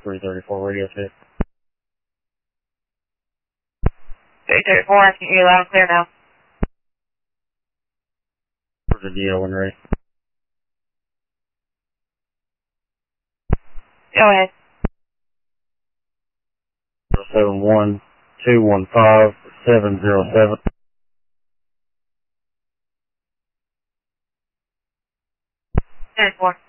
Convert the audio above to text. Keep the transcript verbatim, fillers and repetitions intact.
three thirty-four radio check. three thirty-four, I can hear you loud and clear now. Video when ready. Go ahead. zero seven one two one five seven zero seven. ten four.